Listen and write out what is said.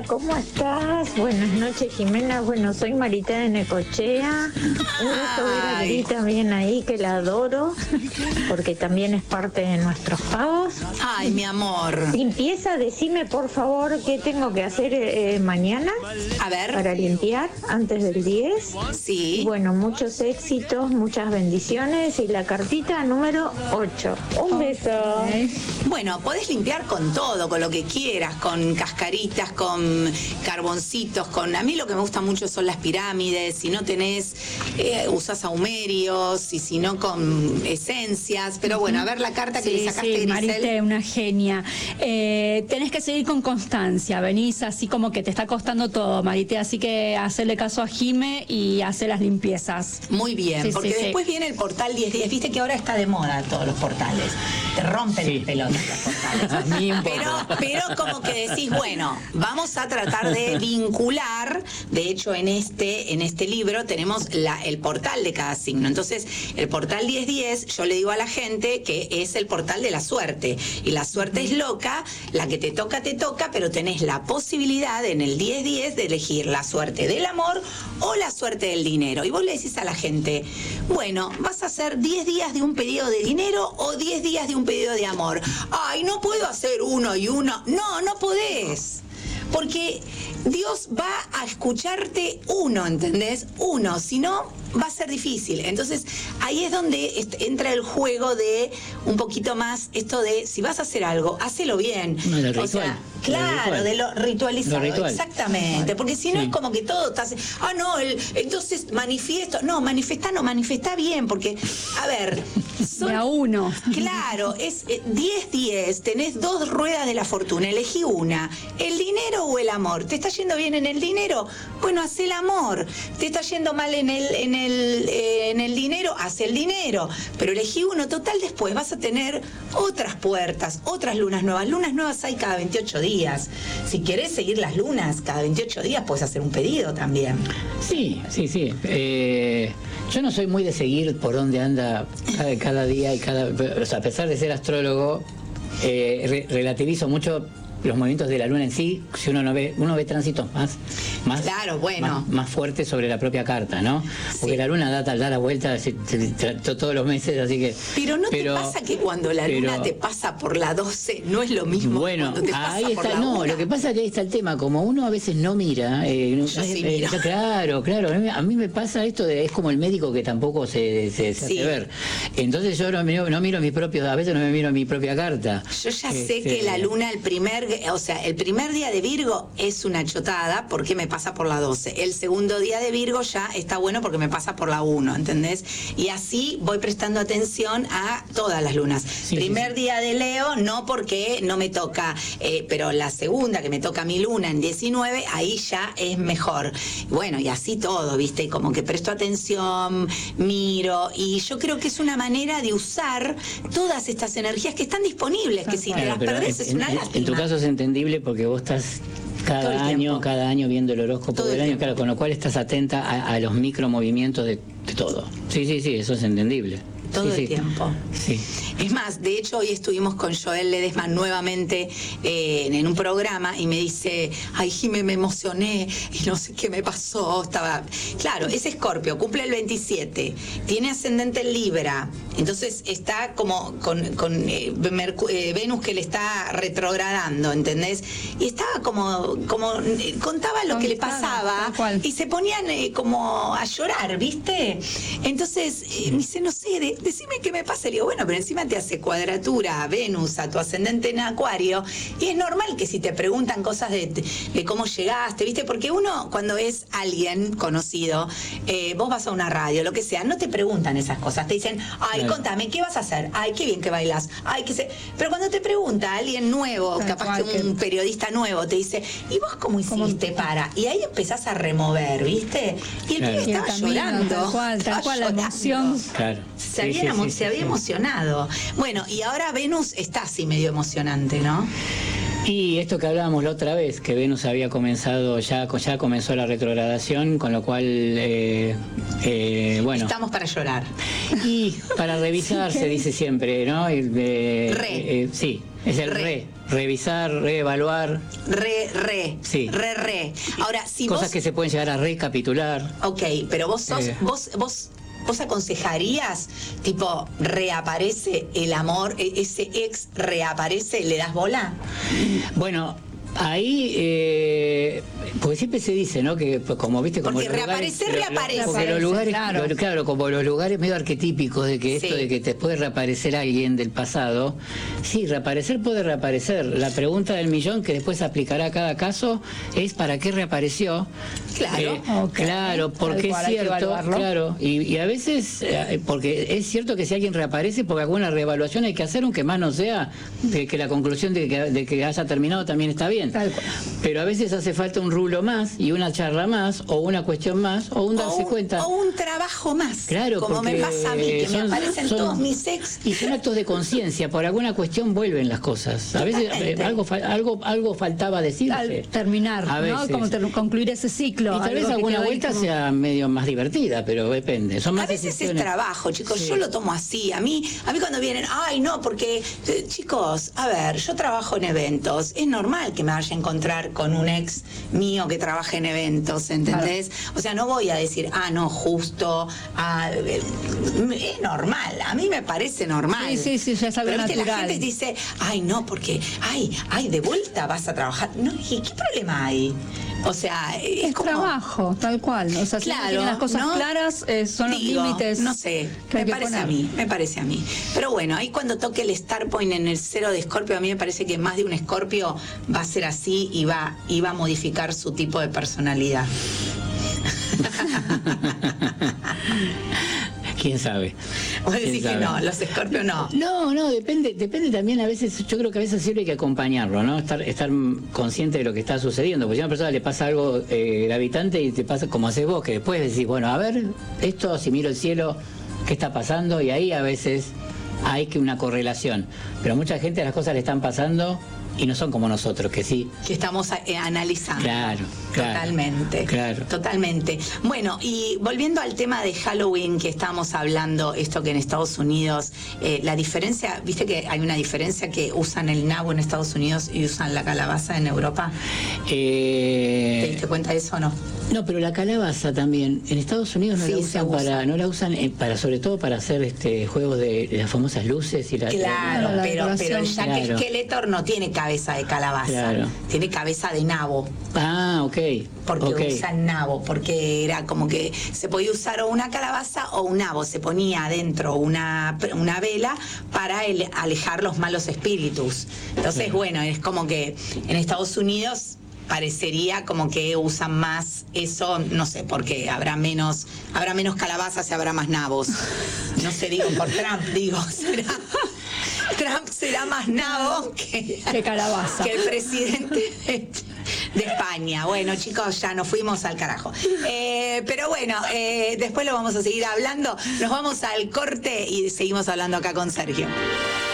¿cómo estás? Buenas noches, Jimena. Bueno, soy Marita de Necochea. Un gusto ver a Gris también ahí, que la adoro, porque también es parte de nuestros pagos. Ay, mi amor. Limpieza, decime por favor qué tengo que hacer mañana. A ver. Para limpiar antes del 10. Sí. Bueno, muchos éxitos, muchas bendiciones y la cartita número 8. Un beso. Bueno, podés limpiar con todo, con lo que quieras, con cascaritas, con carboncitos, con... A mí lo que me gusta mucho son las pirámides. Si no tenés, usás ahumerios, y si no con esencias. Pero bueno, a ver la carta que le sacaste, Grisel. Marité, una genia. Tenés que seguir con constancia. Venís así como que te está costando todo, Marité, así que hacerle caso a Jime y hacer las limpiezas. Muy bien, porque después viene el portal 1010. Viste que ahora está de moda todos los portales. Te rompen las pelotas los portales. A mí un poco. Pero como que decís, bueno, vamos a tratar de vincular. De hecho, en este libro tenemos el portal de cada signo. Entonces, el portal 1010, yo le digo a la gente que es el portal de la suerte. Y la suerte es loca, la que te toca, pero tenés la posibilidad en el 1010 de elegir la suerte del amor o la suerte del dinero. Y vos le decís a la gente, bueno, vas a hacer 10 días de un pedido de dinero o 10 días de un pedido de amor. Ay, no puedo hacer uno y uno. No, no podés. Porque Dios va a escucharte uno, ¿entendés? Uno, si no, va a ser difícil. Entonces, ahí es donde entra el juego de un poquito más esto de, si vas a hacer algo, hacelo bien. No, del ritual. O sea, claro, de lo ritualizado. Exactamente. Porque si no es como que todo está... entonces manifiesto. No, manifestá bien, porque, a ver... De a uno. Claro, es 10-10, tenés dos ruedas de la fortuna, elegí una, el dinero o el amor. ¿Te está yendo bien en el dinero? Bueno, haz el amor. ¿Te está yendo mal en el dinero? Haz el dinero. Pero elegí uno, total, después vas a tener otras puertas, otras lunas nuevas. Lunas nuevas hay cada 28 días. Si querés seguir las lunas cada 28 días, puedes hacer un pedido también. Sí. Yo no soy muy de seguir por dónde anda cada día y o sea, a pesar de ser astrólogo, relativizo mucho los movimientos de la luna en sí. Si uno ve tránsitos más claro, bueno, más fuertes sobre la propia carta, ¿no? Porque la luna da la vuelta todos los meses, así que... Pero te pasa que cuando la luna te pasa por la 12 no es lo mismo. Bueno, cuando te pasa ahí por está. la No, 1. lo que pasa es que ahí está el tema. Como uno a veces no mira, Yo sí miro. claro. A mí me pasa esto es como el médico que tampoco se hace ver. Entonces yo no miro mis propios, a veces no me miro mi propia carta. Yo ya sé que la luna el primer día de Virgo es una chotada porque me pasa por la 12. El segundo día de Virgo ya está bueno porque me pasa por la 1, ¿entendés? Y así voy prestando atención a todas las lunas. Primer día de Leo, no porque no me toca, pero la segunda que me toca mi luna en 19, ahí ya es mejor. Bueno, y así todo, ¿viste? Como que presto atención, miro, y yo creo que es una manera de usar todas estas energías que están disponibles, que si te las perdés es una lástima. En tu caso es entendible porque vos estás cada año viendo el horóscopo del año, claro, con lo cual estás atenta a los micromovimientos de todo. Sí, eso es entendible. Todo el tiempo. Sí. Es más, de hecho hoy estuvimos con Joel Ledesma nuevamente en un programa y me dice, ay, Jimé, me emocioné y no sé qué me pasó. Claro, es Escorpio, cumple el 27, tiene ascendente en Libra, entonces está como con Venus que le está retrogradando, ¿entendés? Y estaba como contaba lo que le pasaba y se ponían como a llorar, ¿viste? Entonces me dice, no sé, decime qué me pasa. Le digo, bueno, pero encima te hace cuadratura a Venus, a tu ascendente en Acuario, y es normal que si te preguntan cosas de cómo llegaste, ¿viste? Porque uno, cuando es alguien conocido, vos vas a una radio, lo que sea, no te preguntan esas cosas, te dicen, ay, contame, ¿qué vas a hacer? Ay, qué bien que bailas. Ay, Pero cuando te pregunta alguien nuevo, capaz que un periodista nuevo, te dice, ¿y vos cómo hiciste para? Y ahí empezás a remover, ¿viste? Y el pibe estaba llorando. Tal cual, la emoción. Claro. Se había emocionado. Bueno, y ahora Venus está así medio emocionante, ¿no? Y esto que hablábamos la otra vez, que Venus había comenzado, ya comenzó la retrogradación, con lo cual, bueno... Estamos para llorar. Y para revisar, se dice siempre, ¿no? Sí. Es el revisar, reevaluar. Sí. Ahora, si cosas vos... que se pueden llegar a recapitular. Ok, pero vos sos... ¿Vos aconsejarías, tipo, reaparece el amor, ese ex reaparece, le das bola? Bueno, ahí, porque siempre se dice, ¿no? Que pues, como viste, como porque reaparece, reaparece. Porque los lugares, claro. como los lugares medio arquetípicos de que esto Sí. de que te puede reaparecer alguien del pasado, sí, reaparecer puede reaparecer. La pregunta del millón que después aplicará a cada caso es ¿para qué reapareció? Claro. Claro, porque es cierto, claro, y a veces, porque es cierto que si alguien reaparece, porque alguna reevaluación hay que hacer, aunque más no sea que la conclusión de que haya terminado también está bien. Pero a veces hace falta un rulo más y una charla más o una cuestión más o un darse cuenta. O un trabajo más. Claro, como me pasa a mí, que me aparecen todos mis ex. Y son actos de conciencia, por alguna cuestión vuelven las cosas. A veces algo faltaba decirse. Al terminar, a ¿no? veces. Como concluir ese ciclo. Y tal vez alguna vuelta sea medio más divertida, pero depende. Son más a veces decisiones. es trabajo, chicos. Sí. Yo lo tomo así. A mí cuando vienen, ay, no, porque, chicos, a ver, yo trabajo en eventos. Es normal que me vaya a encontrar con un ex mío que trabaja en eventos, ¿entendés? Claro. O sea, no voy a decir, no, justo, es normal. A mí me parece normal. Sí, ya es algo natural. La gente dice, ay, no, porque, de vuelta vas a trabajar. No, ¿y qué problema hay? O sea, es como trabajo, tal cual. O sea, claro, si tienen las cosas claras, son los límites. No sé, me parece a mí. Pero bueno, ahí cuando toque el Star Point en el 0 de Escorpio, a mí me parece que más de un Escorpio va a ser así y va a modificar su tipo de personalidad. ¿Quién sabe? Vos decís que no, los Escorpios no. No, depende también a veces, yo creo que a veces sirve que acompañarlo, ¿no? Estar consciente de lo que está sucediendo, porque si a una persona le pasa algo gravitante y te pasa como haces vos, que después decís, bueno, a ver, esto, si miro el cielo, ¿qué está pasando? Y ahí a veces hay que una correlación, pero a mucha gente las cosas le están pasando y no son como nosotros, que sí. Que estamos analizando. Claro. Totalmente. Bueno, y volviendo al tema de Halloween que estábamos hablando, esto que en Estados Unidos, la diferencia, viste que hay una diferencia que usan el nabo en Estados Unidos y usan la calabaza en Europa. ¿Te diste cuenta de eso o no? No, pero la calabaza también, en Estados Unidos no la usan para, sobre todo para hacer juegos de las famosas luces y Claro, pero el Jack Skeletor no tiene cabeza de calabaza, tiene cabeza de nabo. Ah, ok. Porque usan nabo, porque era como que se podía usar o una calabaza o un nabo, se ponía adentro una vela para alejar los malos espíritus. Entonces, bueno, es como que en Estados Unidos parecería como que usan más eso, no sé, porque habrá menos calabazas y habrá más nabos. No sé, digo por Trump, Trump será más nabo que calabaza. Que el presidente de España. Bueno, chicos, ya nos fuimos al carajo. Pero bueno, después lo vamos a seguir hablando. Nos vamos al corte y seguimos hablando acá con Sergio.